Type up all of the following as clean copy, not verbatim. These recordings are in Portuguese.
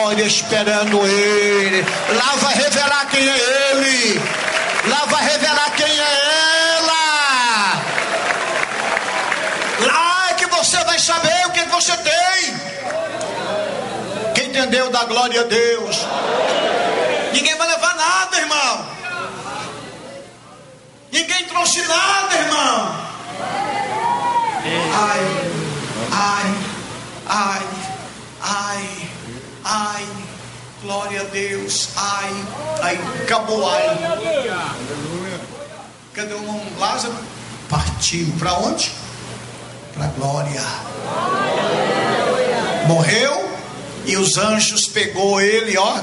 esperando ele. Lá vai revelar quem é ele. Lá vai revelar quem é ela. Lá é que você vai saber o que você tem. Quem entendeu, dá glória a Deus. Ninguém vai levar nada, irmão. Ninguém trouxe nada, irmão. Ai, glória a Deus. Ai, acabou. Cadê o irmão Lázaro? Partiu para onde? Para a glória. Morreu e os anjos pegou ele, ó.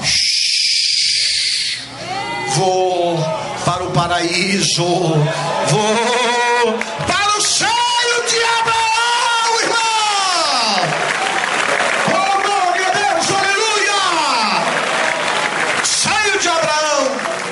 Vou para o paraíso. Vou para o seio de Abraão, irmão. Oh, glória a Deus, aleluia. Seio de Abraão.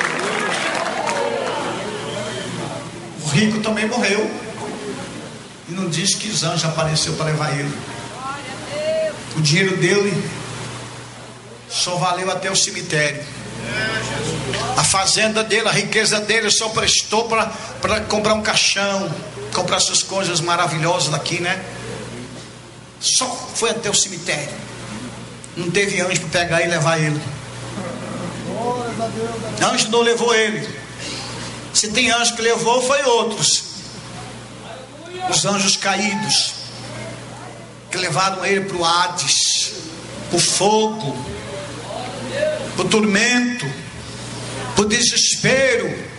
O rico também morreu. E não diz que os anjos apareceram para levar ele. O dinheiro dele só valeu até o cemitério. A fazenda dele, a riqueza dele só prestou para comprar um caixão, comprar essas coisas maravilhosas daqui, né? Só foi até o cemitério. Não teve anjo para pegar e levar ele. Anjo não levou ele. Se tem anjo que levou, foi outros. Os anjos caídos que levaram ele para o Hades, para o fogo, para o tormento, para o desespero.